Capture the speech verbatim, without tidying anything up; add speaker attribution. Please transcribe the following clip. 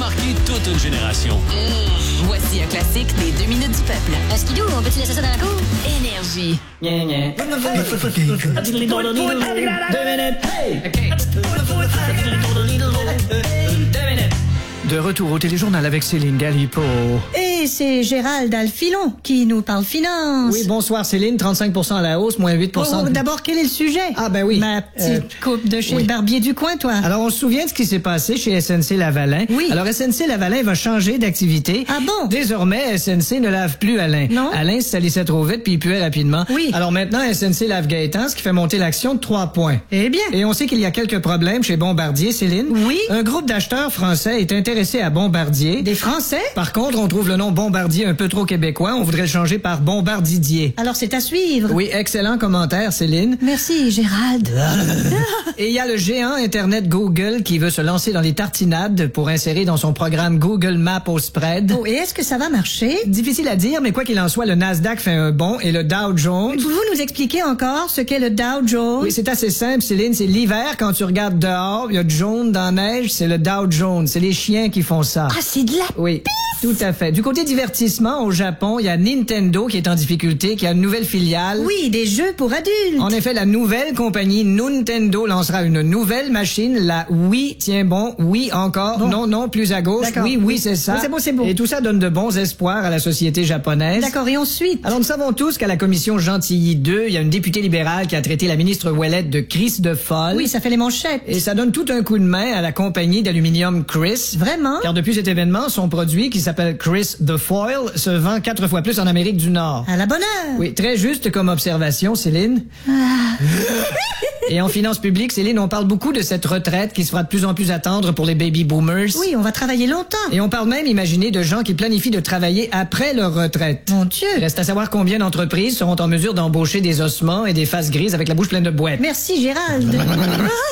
Speaker 1: marqué toute une génération.
Speaker 2: Mmh, voici un classique des deux minutes du peuple.
Speaker 3: Est-ce qu'il on peut-tu laisser ça dans la cour?
Speaker 2: Énergie.
Speaker 4: Gna gna. Deux minutes. Hey! Deux minutes.
Speaker 5: De retour au téléjournal avec Céline Galipo.
Speaker 6: Et c'est Gérald Alphilon qui nous parle finance.
Speaker 5: Oui, bonsoir Céline, trente-cinq pour cent à la hausse, moins huit pour cent.
Speaker 6: Oh, d'abord, quel est le sujet?
Speaker 5: Ah ben oui.
Speaker 6: Ma petite
Speaker 5: Euh,
Speaker 6: coupe de chez
Speaker 5: oui.
Speaker 6: le barbier du coin, toi.
Speaker 5: Alors, on se souvient de ce qui s'est passé chez S N C Lavalin.
Speaker 6: Oui.
Speaker 5: Alors, S N C Lavalin va changer d'activité.
Speaker 6: Ah bon?
Speaker 5: Désormais, S N C ne lave plus Alain.
Speaker 6: Non.
Speaker 5: Alain se salissait trop vite puis il puait rapidement.
Speaker 6: Oui.
Speaker 5: Alors maintenant, S N C lave Gaétan, ce qui fait monter l'action de trois points.
Speaker 6: Eh bien.
Speaker 5: Et on sait qu'il y a quelques problèmes chez Bombardier, Céline.
Speaker 6: Oui.
Speaker 5: Un groupe d'acheteurs français est intéressé à Bombardier.
Speaker 6: Des Français?
Speaker 5: Par contre, on trouve le nom Bombardier un peu trop québécois. On voudrait le changer par Bombardidier.
Speaker 6: Alors, c'est à suivre.
Speaker 5: Oui, excellent commentaire, Céline.
Speaker 6: Merci, Gérald.
Speaker 5: Et il y a le géant Internet Google qui veut se lancer dans les tartinades pour insérer dans son programme Google Maps au spread.
Speaker 6: Oh, et est-ce que ça va marcher?
Speaker 5: Difficile à dire, mais quoi qu'il en soit, le Nasdaq fait un bond et le Dow Jones...
Speaker 6: Pouvez-vous nous expliquer encore ce qu'est le Dow Jones?
Speaker 5: Oui, c'est assez simple, Céline. C'est l'hiver, quand tu regardes dehors, il y a du jaune dans la neige, c'est le Dow Jones. C'est les chiens qui font ça.
Speaker 6: Ah, c'est de la
Speaker 5: Oui, tout à fait. Du côté divertissement, au Japon, il y a Nintendo qui est en difficulté, qui a une nouvelle filiale.
Speaker 6: Oui, des jeux pour adultes.
Speaker 5: En effet, la nouvelle compagnie Nintendo lancera une nouvelle machine, la Wii. Tiens bon, oui encore.
Speaker 6: Bon.
Speaker 5: Non, non, plus à gauche.
Speaker 6: D'accord.
Speaker 5: Oui, oui, c'est ça.
Speaker 6: Oh, c'est beau, c'est beau.
Speaker 5: Et tout ça donne de bons espoirs à la société japonaise.
Speaker 6: D'accord, et ensuite?
Speaker 5: Alors, nous savons tous qu'à la commission Gentilly deux, il y a une députée libérale qui a traité la ministre Ouellette de Chris de folle.
Speaker 6: Oui, ça fait les manchettes.
Speaker 5: Et ça donne tout un coup de main à la compagnie d'aluminium Chris.
Speaker 6: Vraiment?
Speaker 5: Car depuis cet événement, son produit, qui s'appelle Chris the Foil, se vend quatre fois plus en Amérique du Nord.
Speaker 6: À la bonne heure.
Speaker 5: Oui, très juste comme observation, Céline. Et en finances publiques, Céline, on parle beaucoup de cette retraite qui se fera de plus en plus attendre pour les baby boomers.
Speaker 6: Oui, on va travailler longtemps.
Speaker 5: Et on parle même, imaginez, de gens qui planifient de travailler après leur retraite.
Speaker 6: Mon Dieu.
Speaker 5: Reste à savoir combien d'entreprises seront en mesure d'embaucher des ossements et des faces grises avec la bouche pleine de boîtes.
Speaker 6: Merci, Gérald.